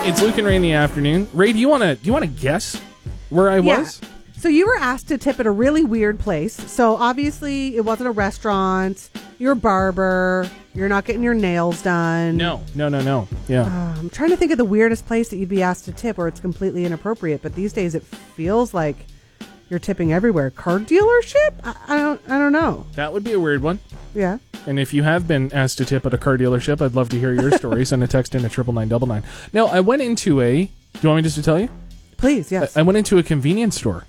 It's Luke and Ray in the afternoon. Ray, do you want to guess where I was? So you were asked to tip at a really weird place. So obviously it wasn't a restaurant. You're a barber. You're not getting your nails done. No. Yeah. I'm trying to think of the weirdest place that you'd be asked to tip where it's completely inappropriate. But these days it feels like you're tipping everywhere. Car dealership? I don't know. That would be a weird one. Yeah. And if you have been asked to tip at a car dealership, I'd love to hear your story. Send a text in at 99999. Now, I went into do you want me just to tell you? Please, yes. I went into a convenience store.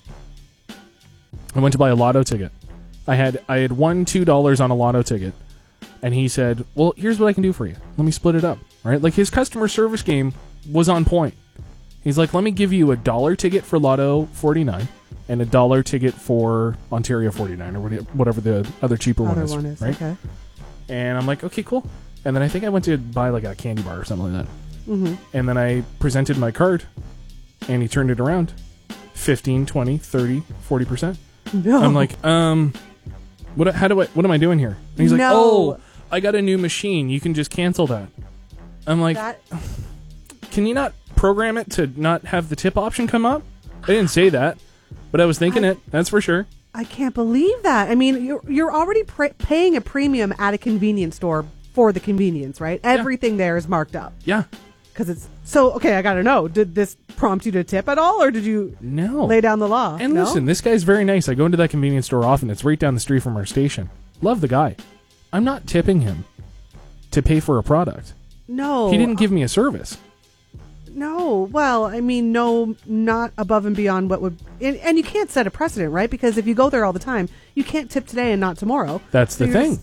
I went to buy a lotto ticket. I had won $2 on a lotto ticket. And he said, well, here's what I can do for you. Let me split it up. Right? Like, his customer service game was on point. He's like, let me give you $1 ticket for Lotto 49 and $1 ticket for Ontario 49 or whatever the other cheaper one is. Right? Okay. And I'm like, okay, cool. And then I think I went to buy like a candy bar or something like that. Mm-hmm. And then I presented my card and he turned it around. 15, 20, 30, 40%. No. I'm like, what am I doing here? And he's like, oh, I got a new machine. You can just cancel that. I'm like, can you not program it to not have the tip option come up? I didn't say that, but I was thinking it. That's for sure. I can't believe that. I mean, you're already paying a premium at a convenience store for the convenience, right? Everything there is marked up. Yeah. Because it's so okay. I gotta know. Did this prompt you to tip at all, or did you lay down the law? And listen, this guy's very nice. I go into that convenience store often. It's right down the street from our station. Love the guy. I'm not tipping him to pay for a product. No, he didn't give me a service. No, well, I mean, no, not above and beyond what would, and you can't set a precedent, right? Because if you go there all the time, you can't tip today and not tomorrow. That's the thing.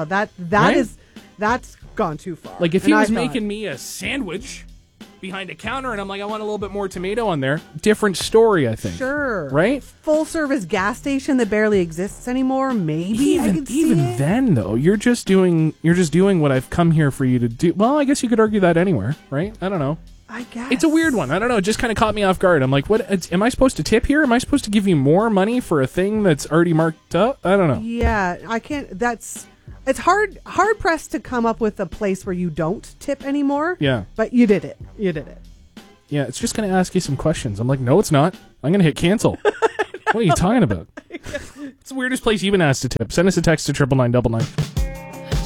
That's gone too far. Like if he was making me a sandwich behind a counter and I'm like, I want a little bit more tomato on there, different story, I think. Sure. Right? Full service gas station that barely exists anymore, maybe I could see it. Then though, you're just doing what I've come here for you to do. Well, I guess you could argue that anywhere, right? I don't know. I guess. It's a weird one. I don't know. It just kind of caught me off guard. I'm like, what? Am I supposed to tip here? Am I supposed to give you more money for a thing that's already marked up? I don't know. Yeah, I can't. It's hard pressed to come up with a place where you don't tip anymore. Yeah. But you did it. Yeah, it's just going to ask you some questions. I'm like, no, it's not. I'm going to hit cancel. What are you talking about? It's the weirdest place you've been asked to tip. Send us a text to 99999.